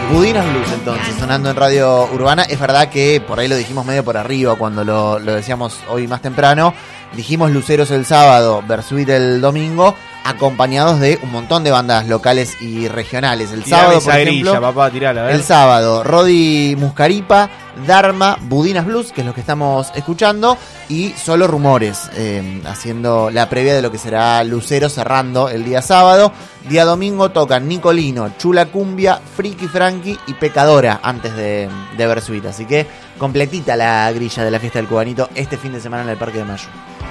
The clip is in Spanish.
Budinas Blues, entonces, sonando en Radio Urbana. Es verdad que por ahí lo dijimos medio por arriba cuando lo decíamos hoy más temprano. Dijimos Luceros el sábado, Bersuit el domingo, acompañados de un montón de bandas locales y regionales. El sábado, por ejemplo, grilla, papá, tirala, a ver. el sábado, Rodi Muscaripa, Dharma, Budinas Blues, que es lo que estamos escuchando, y Solo Rumores, haciendo la previa de lo que será Lucero cerrando el día sábado. Día domingo tocan Nicolino, Chula Cumbia, Friki Frankie y Pecadora antes de Bersuit. Así que completita la grilla de la fiesta del cubanito este fin de semana en el Parque de Mayo.